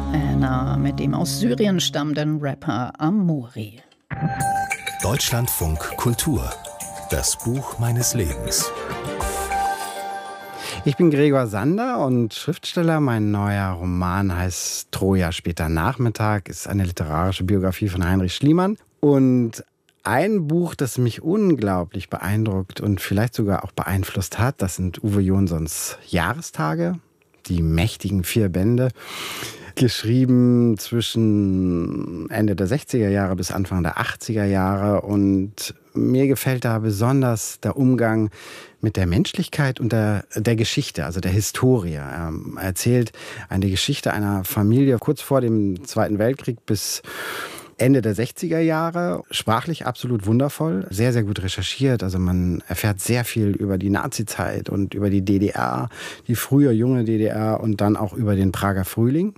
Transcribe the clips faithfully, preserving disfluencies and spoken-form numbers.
Anna mit dem aus Syrien stammenden Rapper Amoury. Deutschlandfunk Kultur. Das Buch meines Lebens. Ich bin Gregor Sander und Schriftsteller. Mein neuer Roman heißt Troja später Nachmittag, ist eine literarische Biografie von Heinrich Schliemann. Und ein Buch, das mich unglaublich beeindruckt und vielleicht sogar auch beeinflusst hat, das sind Uwe Jonsons Jahrestage, die mächtigen vier Bände, geschrieben zwischen Ende der sechziger Jahre bis Anfang der achtziger Jahre. Und mir gefällt da besonders der Umgang mit der Menschlichkeit und der, der Geschichte, also der Historie. Er erzählt eine Geschichte einer Familie kurz vor dem Zweiten Weltkrieg bis Ende der sechziger Jahre, sprachlich absolut wundervoll, sehr, sehr gut recherchiert. Also man erfährt sehr viel über die Nazizeit und über die D D R, die frühe junge D D R und dann auch über den Prager Frühling.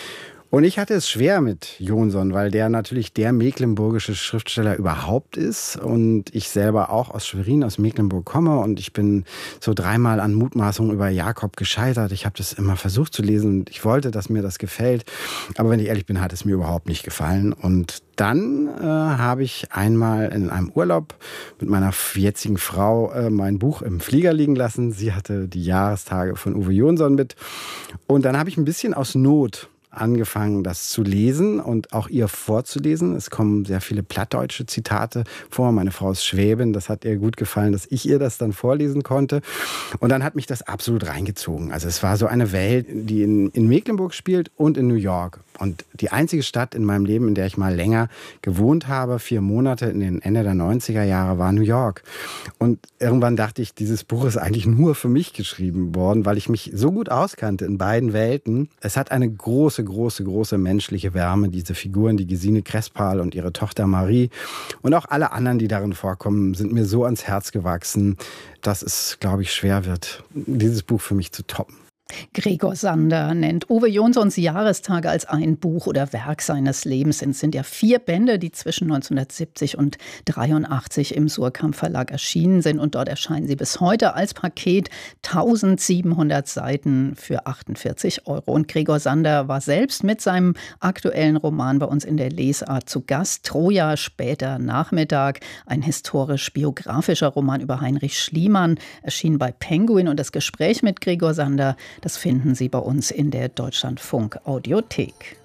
Und ich hatte es schwer mit Jonson, weil der natürlich der mecklenburgische Schriftsteller überhaupt ist und ich selber auch aus Schwerin, aus Mecklenburg komme und ich bin so dreimal an Mutmaßungen über Jakob gescheitert. Ich habe das immer versucht zu lesen und ich wollte, dass mir das gefällt, aber wenn ich ehrlich bin, hat es mir überhaupt nicht gefallen. Und dann äh, habe ich einmal in einem Urlaub mit meiner jetzigen Frau äh, mein Buch im Flieger liegen lassen. Sie hatte die Jahrestage von Uwe Jonson mit und dann habe ich ein bisschen aus Not angefangen, das zu lesen und auch ihr vorzulesen. Es kommen sehr viele plattdeutsche Zitate vor. Meine Frau ist Schwäbin, das hat ihr gut gefallen, dass ich ihr das dann vorlesen konnte. Und dann hat mich das absolut reingezogen. Also es war so eine Welt, die in, in Mecklenburg spielt und in New York. Und die einzige Stadt in meinem Leben, in der ich mal länger gewohnt habe, vier Monate in den Ende der neunziger Jahre, war New York. Und irgendwann dachte ich, dieses Buch ist eigentlich nur für mich geschrieben worden, weil ich mich so gut auskannte in beiden Welten. Es hat eine große, große, große menschliche Wärme, diese Figuren, die Gesine Crespal und ihre Tochter Marie. Und auch alle anderen, die darin vorkommen, sind mir so ans Herz gewachsen, dass es, glaube ich, schwer wird, dieses Buch für mich zu toppen. Gregor Sander nennt Uwe Jonsons Jahrestage als ein Buch oder Werk seines Lebens. Es sind ja vier Bände, die zwischen neunzehnhundertsiebzig und dreiundachtzig im Surkamp Verlag erschienen sind. Und dort erscheinen sie bis heute als Paket, tausendsiebenhundert Seiten für achtundvierzig Euro. Und Gregor Sander war selbst mit seinem aktuellen Roman bei uns in der Lesart zu Gast. Troja später Nachmittag, ein historisch-biografischer Roman über Heinrich Schliemann, erschien bei Penguin. Und das Gespräch mit Gregor Sander, das finden Sie bei uns in der Deutschlandfunk Audiothek.